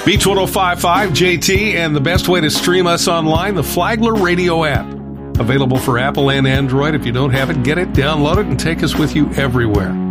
Beach 105.5 JT, and the best way to stream us online, the Flagler Radio app. Available for Apple and Android. If you don't have it, get it, download it, and take us with you everywhere.